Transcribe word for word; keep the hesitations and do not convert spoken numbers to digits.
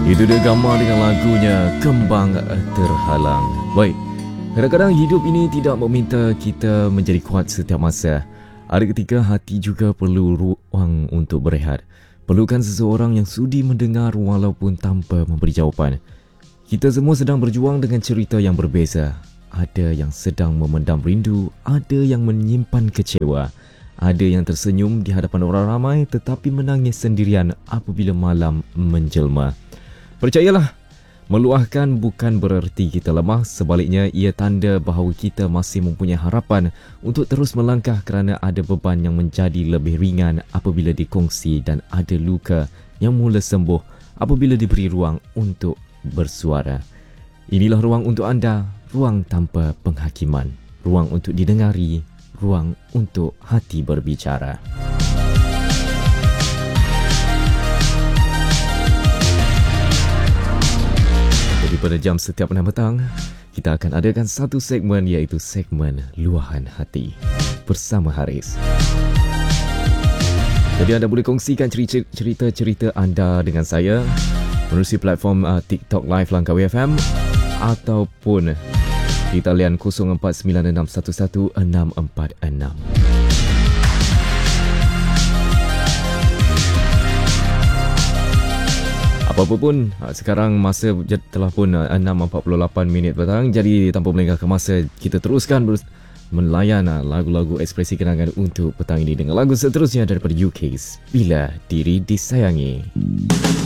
Itu dia Gamma dengan lagunya Kembang Terhalang. Baik, kadang-kadang hidup ini tidak meminta kita menjadi kuat setiap masa. Ada ketika hati juga perlu ruang untuk berehat. Perlukan seseorang yang sudi mendengar walaupun tanpa memberi jawapan. Kita semua sedang berjuang dengan cerita yang berbeza. Ada yang sedang memendam rindu, ada yang menyimpan kecewa. Ada yang tersenyum di hadapan orang ramai tetapi menangis sendirian apabila malam menjelma. Percayalah, meluahkan bukan bererti kita lemah, sebaliknya ia tanda bahawa kita masih mempunyai harapan untuk terus melangkah kerana ada beban yang menjadi lebih ringan apabila dikongsi dan ada luka yang mula sembuh apabila diberi ruang untuk bersuara. Inilah ruang untuk anda, ruang tanpa penghakiman, ruang untuk didengari, ruang untuk hati berbicara. Jadi pada jam setiap enam petang, kita akan adakan satu segmen iaitu segmen Luahan Hati bersama Haris. Jadi anda boleh kongsikan cerita-cerita anda dengan saya melalui platform uh, TikTok Live Langkawi F M ataupun di talian kosong empat sembilan enam satu satu enam empat enam. Apa pun, sekarang masa telah pun enam empat puluh lapan minit petang. Jadi tanpa melengahkan masa, kita teruskan melayan lagu-lagu ekspresi kenangan untuk petang ini dengan lagu seterusnya daripada U K, Bila Diri Disayangi.